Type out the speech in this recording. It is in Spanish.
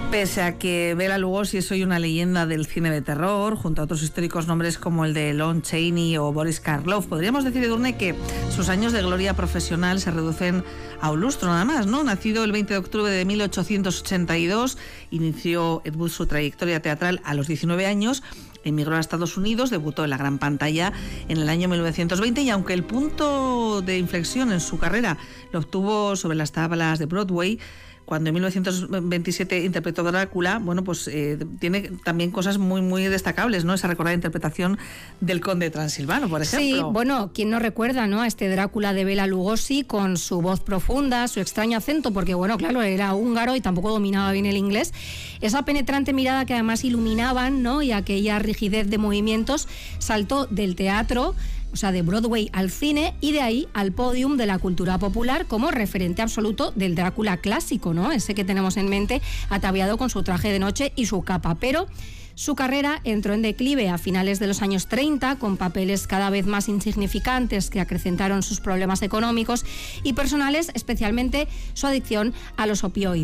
Pese a que Bela Lugosi es hoy una leyenda del cine de terror, junto a otros históricos nombres como el de Lon Chaney o Boris Karloff, podríamos decir, Edurne, que sus años de gloria profesional se reducen a un lustro nada más, ¿no? Nacido el 20 de octubre de 1882, inició Ed Wood su trayectoria teatral a los 19 años, emigró a Estados Unidos, debutó en la gran pantalla en el año 1920 y aunque el punto de inflexión en su carrera lo obtuvo sobre las tablas de Broadway, cuando en 1927 interpretó Drácula, bueno, pues tiene también cosas muy, muy destacables, ¿no? Esa recordada interpretación del Conde Transilvano, por ejemplo. Sí, bueno, ¿quién no recuerda, ¿no?, a este Drácula de Bela Lugosi con su voz profunda, su extraño acento, porque, bueno, claro, era húngaro y tampoco dominaba bien el inglés, esa penetrante mirada que además iluminaban, ¿no?, y aquella rigidez de movimientos, saltó del teatro, o sea, de Broadway al cine, y de ahí al podium de la cultura popular como referente absoluto del Drácula clásico, ¿no? Ese que tenemos en mente, ataviado con su traje de noche y su capa. Pero su carrera entró en declive a finales de los años 30, con papeles cada vez más insignificantes que acrecentaron sus problemas económicos y personales, especialmente su adicción a los opioides.